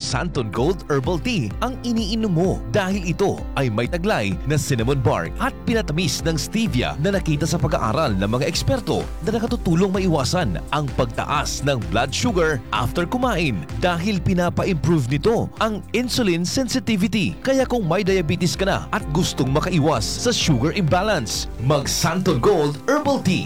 Santon Gold Herbal Tea ang iniinom mo dahil ito ay may taglay na cinnamon bark at pinatamis ng stevia na nakita sa pag-aaral ng mga eksperto na nakatutulong maiwasan ang pagtaas ng blood sugar after kumain dahil pinapa-improve nito ang insulin sensitivity. Kaya kung may diabetes ka na at gustong makaiwas sa sugar imbalance, mag Santon Gold Herbal Tea.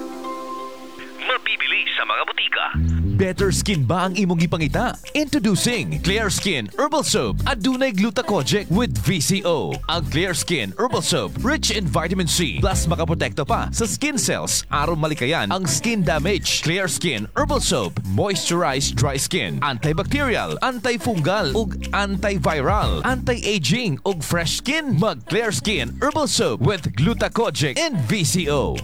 Mabibili sa mga butika. Better skin ba ang imong gipangita? Introducing Clear Skin Herbal Soap. Adunay glutathione with VCO. Ang Clear Skin Herbal Soap rich in vitamin C plus makaprotekta pa sa skin cells aron malikayan ang skin damage. Clear Skin Herbal Soap moisturize dry skin, antibacterial, antifungal ug antiviral, anti-aging ug fresh skin. Mag Clear Skin Herbal Soap with glutathione and VCO.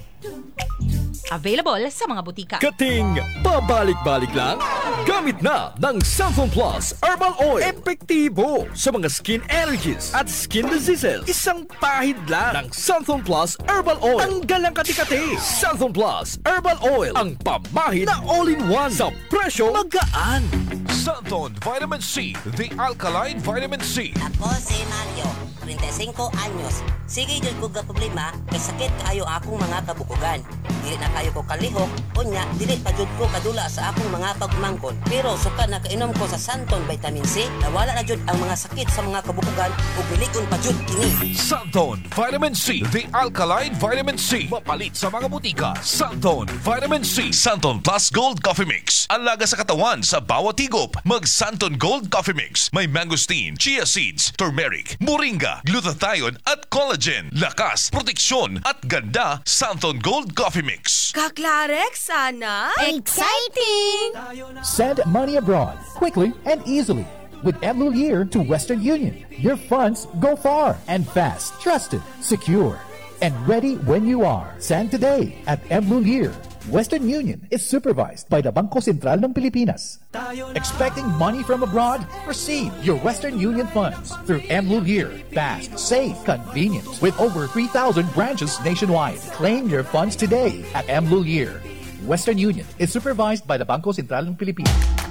Available sa mga butika. Kating pabalik-balik lang? Gamit na ng Santon Plus Herbal Oil. Epektibo sa mga skin allergies at skin diseases. Isang pahid lang ng Santon Plus Herbal Oil. Tanggal ang kati-kati. Santon Plus Herbal Oil. Ang pamahid na all-in-one sa presyo magaan. Santon Vitamin C, the alkaline vitamin C. Ako si Mario, 35 anyos. Sige jud ko ga problema kay sakit kaayo akong mga kabukugan. Dili na kayo ko kalihok, unya dili pa jud ko kadula sa akong mga pagmangkon. Pero suka na kainom ko sa Santon Vitamin C, nawala na jud ang mga sakit sa mga kabukugan ug biligon pa jud kini. Santon Vitamin C, the alkaline vitamin C. Mapalit sa mga butika. Santon Vitamin C. Santon Plus Gold Coffee Mix. Alaga sa katawan sa bawat higop. Mag Santon Gold Coffee Mix. May mangosteen, chia seeds, turmeric, moringa, glutathione at collagen. Lakas, proteksyon at ganda. Santon Gold Coffee Mix. Kaklarek sana. Exciting! Send money abroad quickly and easily with Mlulir to Western Union. Your funds go far and fast, trusted, secure, and ready when you are. Send today at Mlulir. Western Union is supervised by the Bangko Sentral ng Pilipinas. Expecting money from abroad? Receive your Western Union funds through Mlulir. Fast, safe, convenient. With over 3,000 branches nationwide. Claim your funds today at Mlulir. Western Union is supervised by the Bangko Sentral ng Pilipinas.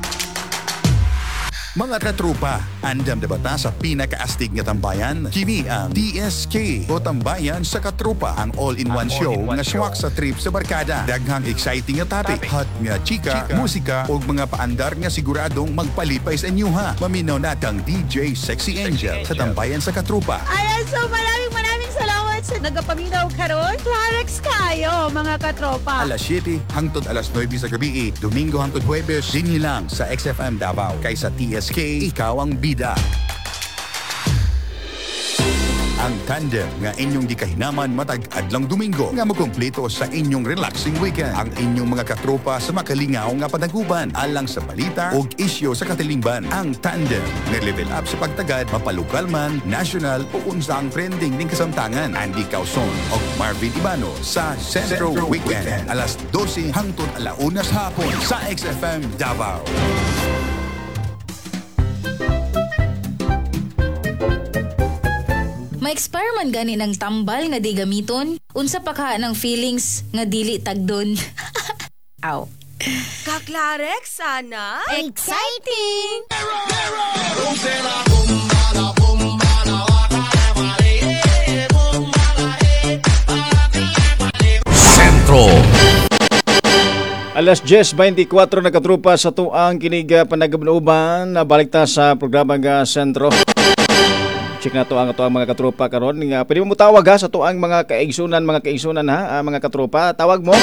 Mga katrupa, andam na bata sa pinakaastig nga tambayan? Kini ang TSK o Tambayan sa Katrupa, ang all-in-one show nga swak sa trip sa barkada. Daghang exciting nga topic, hot nga chika, musika o mga paandar nga siguradong magpalipay sa inyuha. Maminaw natang DJ Sexy Angel sa Tambayan sa Katrupa. Ayan, so maraming salamat sa nagapaminaw karon. Clarex kayo, mga katropa. Alas 7 hangtod alas 9 sa gabi, Domingo hangtod Huwebes, dinhi lang sa XFM Davao. Kay sa TSK, ikaw ang bida. Ang tandem nga inyong gikahinaman matag adlang Domingo nga makumpleto sa inyong relaxing weekend. Ang inyong mga katropa sa makalingaw nga panaguban alang sa balita ug isyo sa katilingban. Ang tandem nga level up sa pagtagad, mapalokal man, national o unsang trending ning kasamtangan. Andy Causon ug Marvin Ibano sa Centro Weekend. Alas 12 hangtod alaunas hapon sa XFM Davao. Ma-expire man gani ng tambal nga di gamiton, unsa pa ka ng feelings nga dili tagdon. Aw. Kaklarek sana. Exciting! Sentro. Alas 10:24 na katrupa sa tuang kinig panagabunuban. Balik ta sa programa nga Sentro. Check na to ang mga katropa karon nga pwede mo tawag ha sa tuang mga kaigsunan ha mga katropa. Tawag mo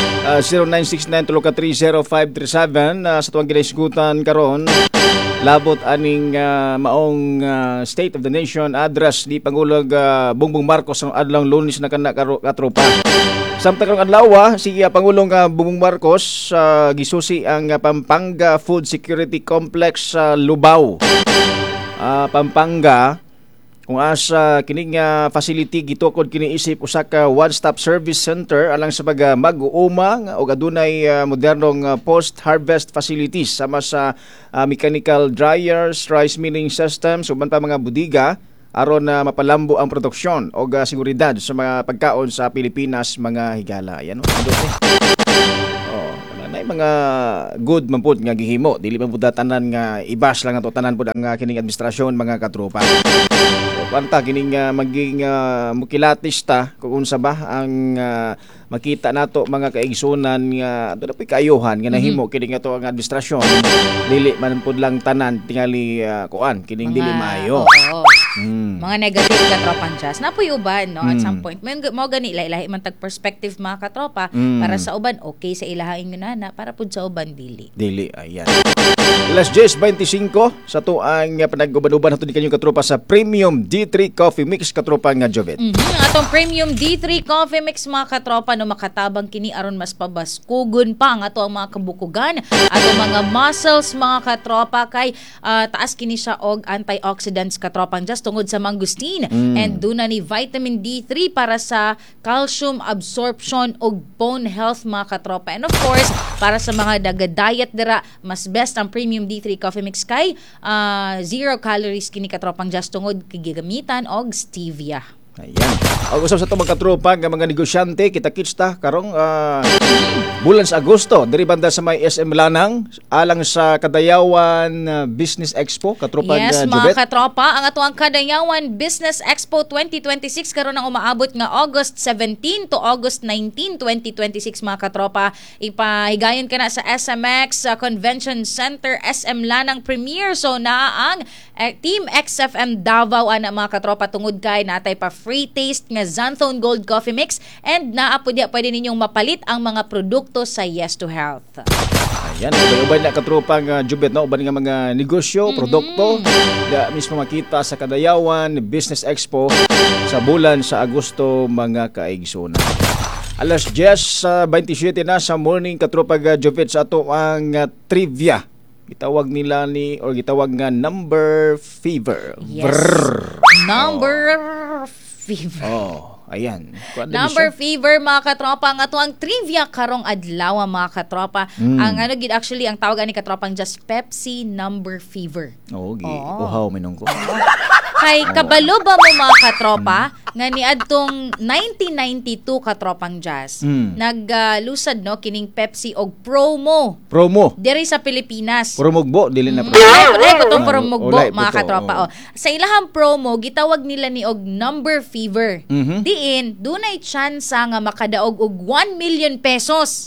0969-303-0537 sa tuang ginaisgutan karon. Labot aning maong State of the Nation address ni Pangulong Bongbong Marcos ng adlong Lunes na kana katropa. Samtang karong adlaw si Pangulong Bongbong Marcos gisusi ang Pampanga Food Security Complex sa Lubao. Pampanga kung asa kining facility gitukod kini isip usa ka one-stop service center alang sa mag-uuma og adunay modernong post-harvest facilities sama sa mechanical dryers, rice milling systems uban pa mga budiga aron mapalambo ang produksyon og seguridad sa mga pagkaon sa Pilipinas mga higala. Yan may mga good man pud nga gihimo, dili man pud tanan nga ibas lang ato tanan pud ang kining administrasyon mga katropa. So, panta kining maging mukilatis ta kung unsa ba ang makita nato mga kaigsunan nga ato na kayuhan nga nahimo kining ato ang administrasyon, dili man pud lang tanan tingali kuan kining dili maayo. Oo. Mga negative katropang jazz. Napoy uban, no? At some point. Mo gani, ilahi man tag perspective mga katropa. Para sa uban, okay sa ilahain nyo na. Para pud sa uban, dili. Dili, ayan. Alas 10:25 sa tuang panag-uban-uban nato di kanyo katropa sa Premium D3 Coffee Mix katropa nga Jovet. Atong Premium D3 Coffee Mix mga katropa no makatabang kini aron mas pabaskugon pa ang ato ang mga kabukugan, atong mga muscles mga katropa kay taas kini siya og antioxidants katropang just tungod sa mangustin and duna ni vitamin D3 para sa calcium absorption og bone health mga katropa. And of course, para sa mga daga-diet dira, mas best ang Premium D3 Coffee Mix kay 0 calories kini katropang just tungod gigamitan og stevia. Ayan. Ang usap sa itong mga katropa nga mga negosyante, kita-kits ta karong bulan sa Agosto, diri banda sa may SM Lanang, alang sa Kadayawan Business Expo, katropa yes, nga mga Jubet. katropa, ang atuang Kadayawan Business Expo 2026 karon ang umaabot nga August 17 to August 19, 2026 mga katropa. Ipahigayon ka na sa SMX Convention Center, SM Lanang Premier. So na ang Team XFM Davao ana mga katropa tungod kay natay pa free taste nga Xanthone Gold Coffee Mix and naapudya pwede ninyong mapalit ang mga produkto sa Yes to Health. Ayan, ubay na katropa nga Jubet, no? Ubay nga mga negosyo, produkto, da mismo makita sa Kadayawan Business Expo sa bulan sa Agosto mga kaigsunan. Alas 10:27 na sa morning katropa nga Jubet sa ato ang trivia. Gitawag nila gitawag nga number fever. Yes. Number fever. Ayan. Number fever mga katropa nga to ang trivia karong adlaw mga katropa. Ang gid actually ang tawag ni katropang just Pepsi number fever. Uhaw minong ko. Kay kabalo ba mo mga katropa nga niadtong 1992 katropang jazz. Naglusad no kining Pepsi og promo diri sa Pilipinas. Promogbo dili na Tong promogbo mga katropa. Sa ilahang promo gitawag nila ni og number fever. Diin dunay chance nga makadaog og 1 million pesos.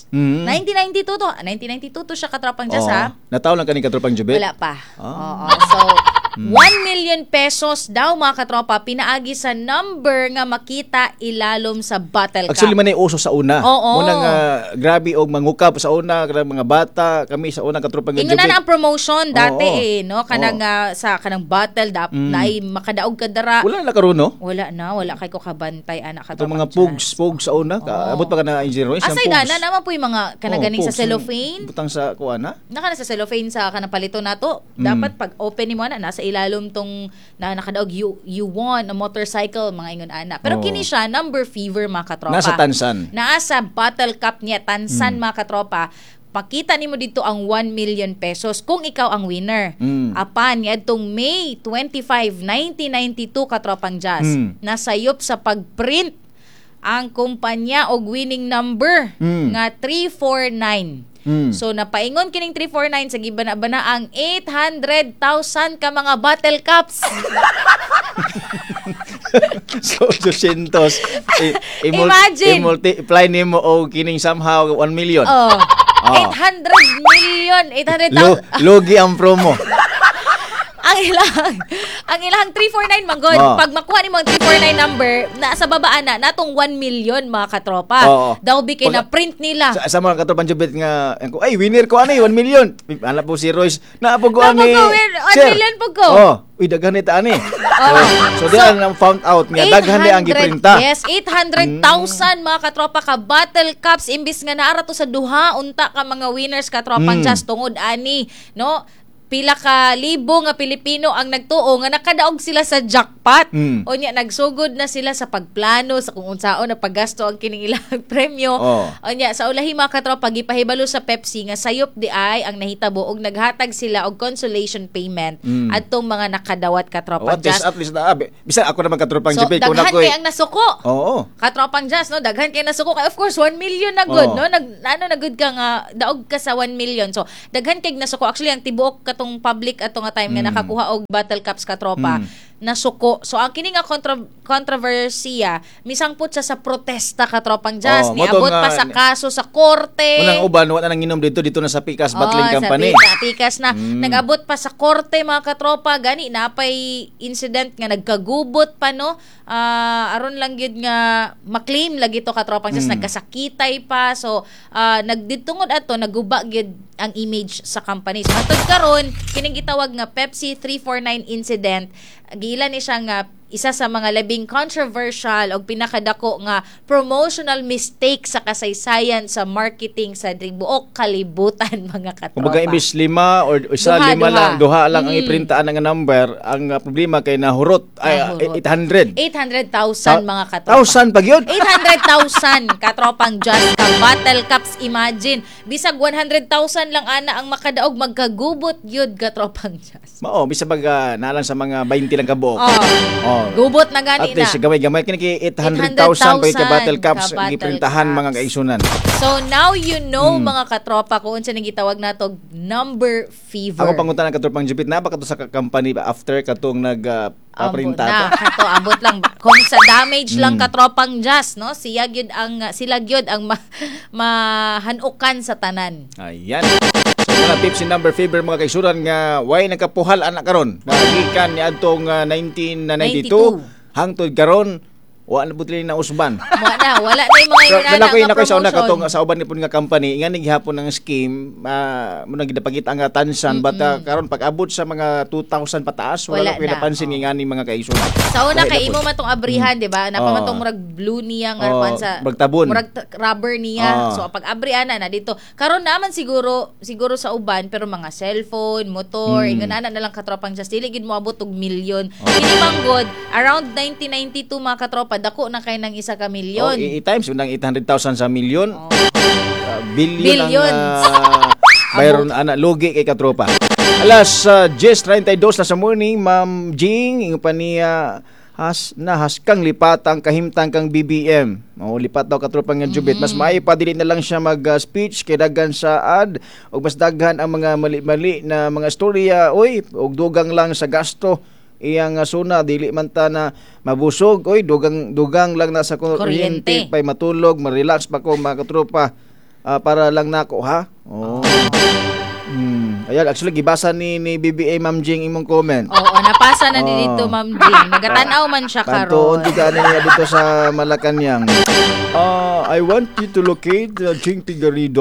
1992 to siya katropang jazz ha. Nataw lang kani katropang Jubet? Wala pa. So 1 million pesos daw mga katropa pinaagi sa number nga makita ilalom sa bottle cap. Actually man ay uso sa una. Muna nga grabe og mangukap sa una kada mga bata kami sa una katropa nga Jubet. Ingon na ang promotion dati no kanang sa kanang bottle naay makadaog kadara. Wala na karon no? Wala kay ko kabantay anak katropa. Itong mga pugs sa una abot pa ka na engineer asay na naman po yung mga kanaganing sa cellophane. Butang sa kuana? Naka na sa cellophane sa kanang palito nato. Dapat pag open nimo na nasa ilalom tong nakadaog you won a motorcycle mga ingon ana. Pero kini siya number fever mga katropa. Nasa tansan. Nasa bottle cap niya tansan mga katropa. Pakita nimo dito ang 1 million pesos kung ikaw ang winner. Apan niadtong May 25, 1992 katropang jazz. Nasayop sa pagprint ang kumpanya og winning number nga 349. So napaingon kining 349 sa gibana-bana ang 800,000 ka mga bottle caps. So 200 Imagine. i-multiply nimo og kining somehow 1 million. 800 million, 800,000. Logi ang promo. ang ilang 349 manggod. Pag makuha nimo ang 349 number, nasa babaan na natong 1 million mga katropa. Daw bikay na print nila. Sa mga katropang Jubet nga ay winner ko ani 1 million. Ana po si Royce. Naapog ko ani. 1 million pug ko. Uy daghan ni ta ani. So di ang found out nga daghan ni ang giprinta. Yes, 800,000 mga katropa ka bottle caps imbis nga naara to sa duha unta ka mga winners katropang just tungod ani, no? pila ka libo nga Pilipino ang nagtuo nga nakadaog sila sa jackpot. O nya nagsugod na sila sa pagplano sa kung unsaon na paggasto ang kining ilang premyo. O nya sa ulahi mga katropa gipahibalo sa Pepsi nga sayop di ay ang nahitabo og naghatag sila og consolation payment adtong mga nakadawat katropa. At least na bisan ako naman katropang so, JP daghan kay ang nasuko. Oo. Katropang Jazz, no? Daghan kay nasuko. Kay of course 1 million na good, no? Na good ka nga daog ka sa 1 million. So daghan kay nasuko. Actually ang tibuok katong public ato nga time nga nakakuha og battle cups katropa nasuko. So ang kini nga kontrobersiya misangput sa protesta katropang Jazz, niabot pa sa kaso sa korte. Unang uban wala nang inom dito na sa Pikas Bottling Company. Sa Pikas na nagabot pa sa korte mga katropa gani napay incident nga nagkagubot pa no. Aron lang gyud nga maklaim lagi to katropang Jazz nagkasakitay pa. So nagditungod ato naguba gyud ang image sa company. So matod karon kining gitawag nga Pepsi 349 incident giila ni siya nga isa sa mga labing controversial o pinakadako nga promotional mistake sa kasaysayan sa marketing sa buok kalibutan mga katropa. Kumbaga imbis 5 or duha lang ang iprintaan nga number, ang problema kay nahurot ay 800,000 mga katropa. 1,000 pag yun? 800,000 katropang Jazz ka battle cups, imagine. Bisag 100,000 lang ana ang makadaog magkagubot yun katropang Jazz. Mao bisag nalang sa mga 20 lang kabuok. Gubot na gani na. At least gamay-gamay kini 800,000 pa ka battle cups giprintahan mga kaisunan. So now you know mga katropa kung unsa nang gitawag nato number fever. Ako panguntahan katropang Jupit na ba kato sa company after katong nagpaprinta na kato abot lang kung sa damage lang katropang Jazz no sila gyud ang mahanukan sa tanan. Ayan. Mga tips in number fever mga kaisuran nga way nagkapuhal anak karon. Magikan ni adtong 1992 hangtod karon wala na butli na usban. Wala na yung mga inana nga promotion. Katong sa uban nipon nga company nga gihapon ng scheme mo nang gidapagit ang tansan but karon pag-abot sa mga 2,000 pataas wala ko napansin nga ni mga kaisuran. Sa una kay imo man tong abrihan di ba? Napamatong murag blue niya nga sa murag rubber niya. So pag abrihan na dito. Karon naman siguro sa uban pero mga cellphone, motor, ingon ana na lang katropang Jazz dili gid mo abot og milyon. Kini manggod around 1992 mga katropa dako na kay nang 1 ka milyon. I-times unang 800,000 sa milyon. Billions. Mayroon lugi kay katropa. Alas 10:32 na sa morning, Ma'am Jing, ingon pa niya haskang lipatang kahimtang kang BBM. Lipat daw katropang nga Jubit. Mas maayo pa dili na lang siya mag-speech kay daghan sa ad ug mas daghan ang mga mali-mali na mga storya ug dugang lang sa gasto. Iyang suna dili man ta na mabusog dugang lang na sa kuryente pay matulog ma-relax pa ko mga katropa para lang nako ha. Ayan actually gibasa ni BBA Ma'am Jing imong comment. Napasa na dito Ma'am Jing. Nagatan-aw man siya karon. Tuon diga niya dito sa Malacañang. I want you to locate Jing Tigarido.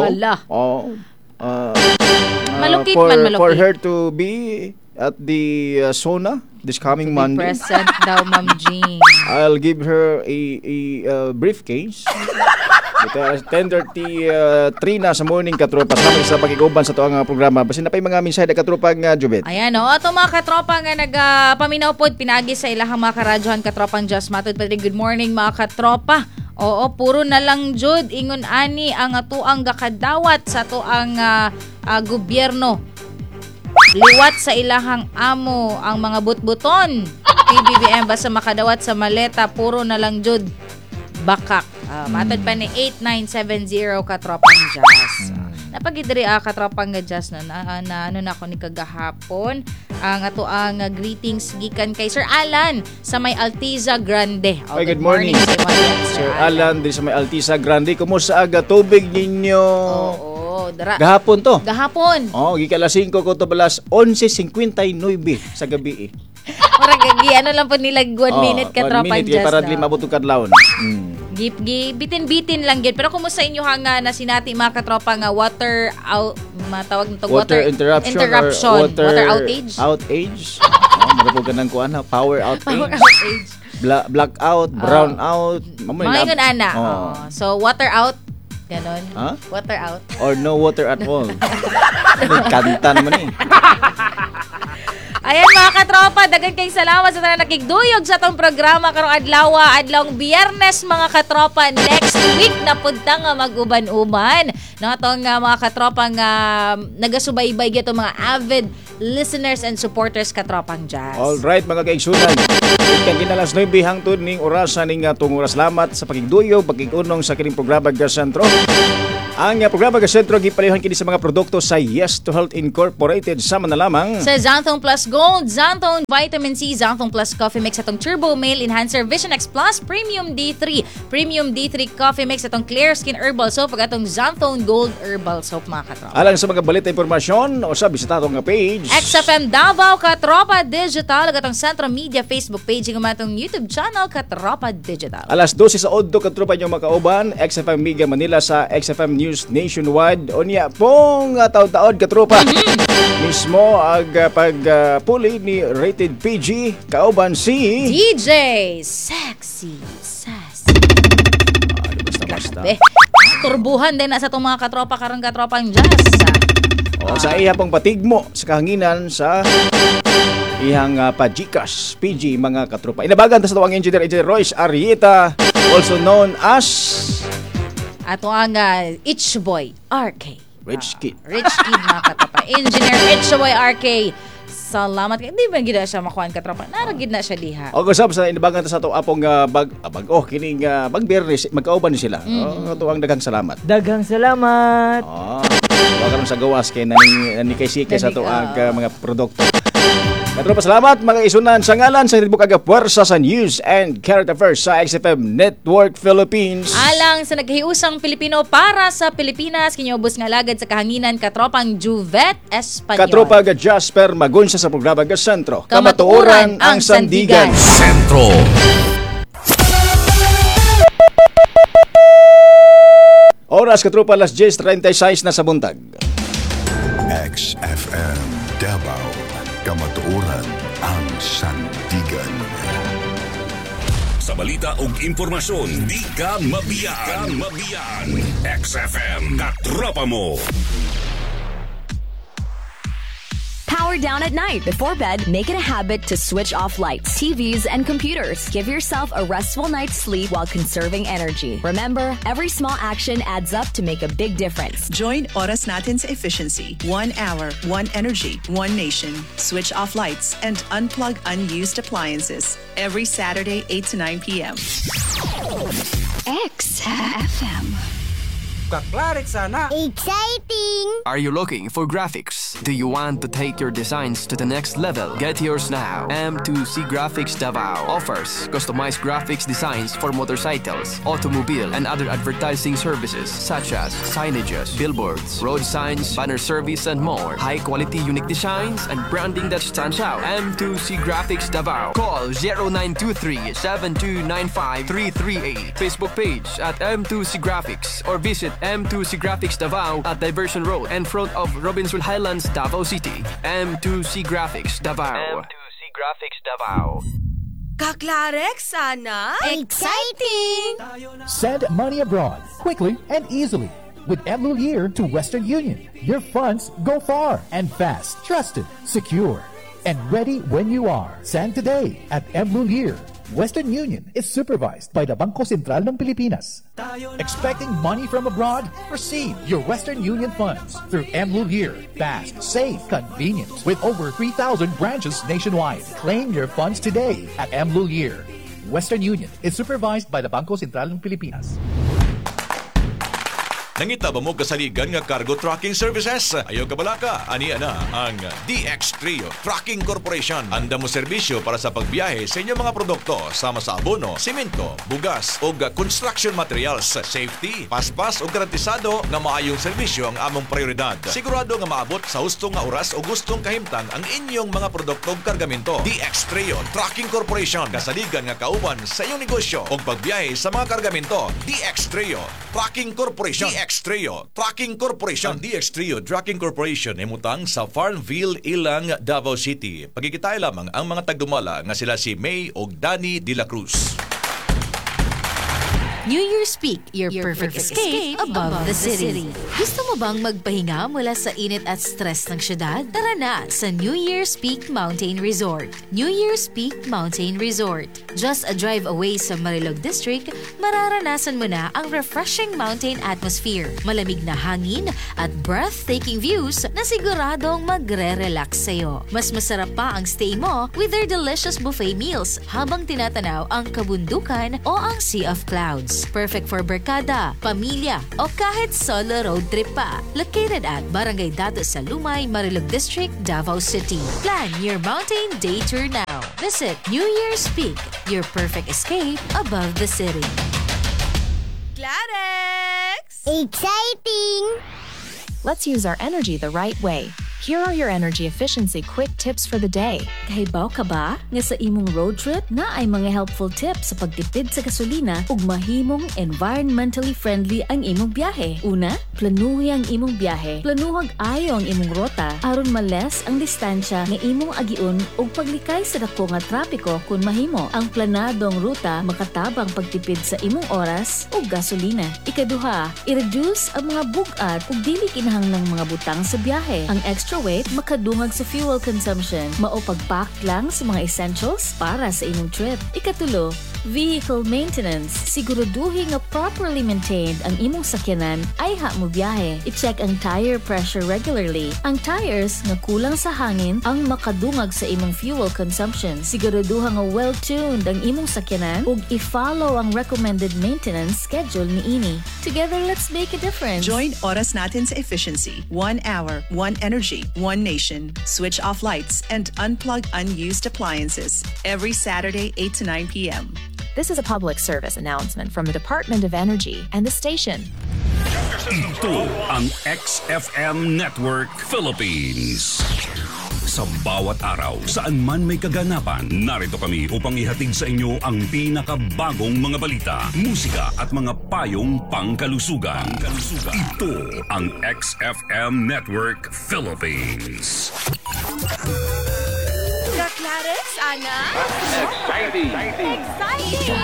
Malukit for her to be at the sauna this coming Monday. Present daw Ma'am Jing. I'll give her a briefcase. Ito 10:33 na sa morning katropa sa pagiguban sa tuang programa. Basin na pay mga mensahe katropa nga Jubet. Ayan ato mga katropa nga nagapaminaw pod pinagi sa ilahang mga karadyohan katropang Jazz matod pa good morning mga katropa. Puro na lang jud ingon ani ang atuang gakadawat sa tuang gobyerno. Liwat sa ilahang amo ang mga butbuton. PBBM basta makadawat sa maleta puro na lang jud bakak. Matod pa ni 8970 katropang Jazz. Napagidri katropang Jazz na ano na ako ni kagahapon ang ato ang greetings gikan kay Sir Alan sa may Altiza Grande. Good morning Sir Alan din sa may Altiza Grande. Kumusta aga tubig ninyo? Gahapon to. Gahapon. Gikala 5 ko to balas 11:59 sa gabi. Ora ano lang po nila 1 minute katropang Jazz. Para dili mabutog kadlawon. Bitin-bitin lang gid. Pero kumusta inyo hanga na sinati mga katropa nga water out matawag nito water interruption water outage. Marapog ganang kuan power outage. Blackout, brown out. Mga ana. So water out Ganon. Ha? Water out. Or no water at all. Kanta naman eh. Ayan mga katropa, dagan kayong salamat sa tanan nakigduyog sa atong programa karong adlaw Biyernes mga katropa. Next week na punta nga mag-uban-uban. No atong mga katropa nga nagasubaybay gyud mga avid listeners and supporters katropang jazz. All right mga kaigsunan. Ikan ginalas 9 hangtod ning orasan ning atong oras. Salamat sa pakigduyog, pakigunong sa kining programa ga sentro. Ang programa ga sentro gipalihon kini sa mga produkto sa Yes to Health Incorporated sama na lamang sa Xanthone Plus Gold, Xanthone Vitamin C, Xanthone Plus Coffee Mix atong Turbo Male Enhancer, Vision X Plus, Premium D3, Premium D3 Coffee Mix atong Clear Skin Herbal Soap ug atong Xanthone Gold Herbal Soap mga katropa. Alang sa mga balita impormasyon o sa bisita atong page XFM Davao Katropa Digital ug atong Centro Media Facebook page ug atong YouTube channel Katropa Digital. Alas 12 sa Oddo katropa nyo makauban XFM Media Manila sa XFM News Nationwide o niya pong taon-taon katropa. Mismo ang pagpuli ni Rated PG kauban si DJ Sexy Sassy. Basta. Turbuhan din na sa itong mga katropa karong katropang jazz. O sa iya pong patigmo sa kahanginan sa ihang pajikas PG mga katropa. Inabagan ta sa tuwang engineer Royce Arieta, also known as ato ang Itch Boy RK. Rich Kid. Rich Kid mga katropa. Engineer Itch Boy RK. Salamat kay. Di ba gid siya makuan katropa? Naragid na siya diha. O gusab sa inabagan ta sa to apong kining Biyernes magkauban ni sila. Ato ang daghang salamat. Daghang salamat. Wa karon sa gawas kay nani kay Sike sa to ang mga produkto. Katropa salamat mga isunan sa ngalan sa Hitbuk aga Puwersa sa News and Current Affairs sa XFM Network Philippines. Alang sa naghiusang Pilipino para sa Pilipinas, kinyobos nga lagad sa kahanginan katropang Juvet Espanyol. Katropa ga Jasper Magunsa sa programa ga Sentro. Kamatuoran ang Sandigan. Sentro. Oras katropa alas 10:36 na sa buntag. XFM Davao. Kamatuoran ang Sandigan. Sa balita ug impormasyon, di ka mabiyaan. XFM Katropa mo. Power down at night. Before bed, make it a habit to switch off lights, TVs, and computers. Give yourself a restful night's sleep while conserving energy. Remember, every small action adds up to make a big difference. Join Oras Natin's efficiency. 1 hour, 1 energy, 1 nation. Switch off lights and unplug unused appliances. Every Saturday, 8 to 9 p.m. XFM. Kaklarik sana. Exciting! Are you looking for graphics? Do you want to take your designs to the next level? Get yours now. M2C Graphics Davao offers customized graphics designs for motorcycles, automobile, and other advertising services such as signages, billboards, road signs, banner service, and more. High-quality unique designs and branding that stands out. M2C Graphics Davao. Call 0923-7295-338. Facebook page at M2C Graphics or visit M2C Graphics Davao at Diversion Road in front of Robinsonville Highlands, Davao City. M2C Graphics Davao. M2C Graphics Davao. Kaklarek sana. Exciting! Send money abroad quickly and easily with Mlulier to Western Union. Your funds go far and fast, trusted, secure, and ready when you are. Send today at Mlulier. Western Union is supervised by the Bangko Sentral ng Pilipinas. Expecting money from abroad? Receive your Western Union funds through Mlulier. Fast, safe, convenient. With over 3,000 branches nationwide. Claim your funds today at Mlulier. Western Union is supervised by the Bangko Sentral ng Pilipinas. Nangita ba mo kasaligan nga cargo trucking services? Ayaw ka balaka? Aniya na ang DX Trio Trucking Corporation. Anda mo serbisyo para sa pagbiyahe sa inyong mga produkto sama sa abono, simento, bugas o construction materials. Safety, paspas o garantisado nga maayong serbisyo ang among prioridad. Sigurado nga maabot sa hustong nga oras o gustong kahimtang ang inyong mga produkto o kargamento. DX Trio Trucking Corporation. Kasaligan nga kauban sa inyong negosyo o pagbiyahe sa mga kargamento. DX Trio Trucking Corporation. DX Trio Trucking Corporation. Ang DX Trio Trucking Corporation ay mutang sa Farmville, Ilang, Davao City. Pagkikitay lamang ang mga tagdumala nga sila si May o Danny de la Cruz. New Year's Peak, your perfect escape above the city. Gusto mo bang magpahinga mula sa init at stress ng syudad? Tara na sa New Year's Peak Mountain Resort. New Year's Peak Mountain Resort. Just a drive away sa Marilog District, mararanasan mo na ang refreshing mountain atmosphere, malamig na hangin at breathtaking views na siguradong magre-relax sa'yo. Mas masarap pa ang stay mo with their delicious buffet meals habang tinatanaw ang kabundukan o ang Sea of Clouds. Perfect for barkada, pamilya, o kahit solo road trip pa. Located at Barangay Dato sa Lumay, Marilog District, Davao City. Plan your mountain day tour now. Visit New Year's Peak, your perfect escape above the city. Clarex! Exciting! Let's use our energy the right way. Here are your energy efficiency quick tips for the day. Kahibaw ka ba nga sa imong road trip na ay mga helpful tips sa pagtipid sa gasolina ug mahimong environmentally friendly ang imong biyahe? Una, planuhi ang imong biyahe. Planuhag ayo ang imong rota aron males ang distansya nga imong agiun ug paglikay sa dako nga trapiko kung mahimo. Ang planadong ruta makatabang pagtipid sa imong oras ug gasolina. Ikaduha, i-reduce ang mga bugat ug dili kinahanglang mga butang sa biyahe. Ang extra weight makadungag sa fuel consumption. Mao pagpack lang sa mga essentials para sa imong trip. Ikatulo, vehicle maintenance. Siguraduhin nga properly maintained ang imong sakyanan ay ha mo biyahe. I-check ang tire pressure regularly. Ang tires nga kulang sa hangin ang makadungag sa imong fuel consumption. Siguraduhan nga well-tuned ang imong sakyanan ug i-follow ang recommended maintenance schedule niini. Together, let's make a difference. Join Oras Natin sa Efficiency. 1 hour, 1 energy, 1 nation. Switch off lights and unplug unused appliances. Every Saturday, 8 to 9 p.m. This is a public service announcement from the Department of Energy and the station. Ito ang XFM Network Philippines. Sa bawat araw, saan man may kaganapan, narito kami upang ihatid sa inyo ang pinakabagong mga balita, musika at mga payong pangkalusugan. Ito ang XFM Network Philippines. Clarex, Ana? Exciting! Exciting!